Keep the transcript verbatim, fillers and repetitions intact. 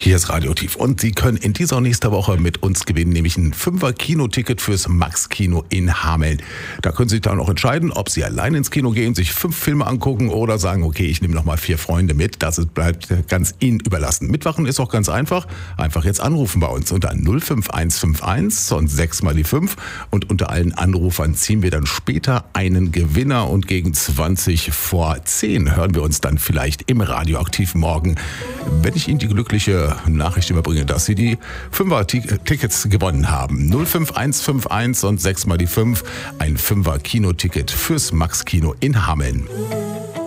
Hier ist Radio Tief und Sie können in dieser und nächster Woche mit uns gewinnen, nämlich ein Fünfer-Kinoticket fürs Max-Kino in Hameln. Da können Sie sich dann auch entscheiden, ob Sie allein ins Kino gehen, sich fünf Filme angucken oder sagen, okay, ich nehme noch mal vier Freunde mit. Das ist, bleibt ganz Ihnen überlassen. Mitmachen ist auch ganz einfach. Einfach jetzt anrufen bei uns unter null fünf eins fünf eins und sechs mal die fünf. Und unter allen Anrufern ziehen wir dann später einen Gewinner und gegen zwanzig vor zehn hören wir uns dann vielleicht im Radioaktiv morgen, wenn ich Ihnen die glückliche Nachricht überbringe, dass Sie die Fünfer-Tickets gewonnen haben. null fünf eins fünf eins und sechs mal die fünf. Ein Fünfer-Kinoticket fürs Max-Kino in Hameln.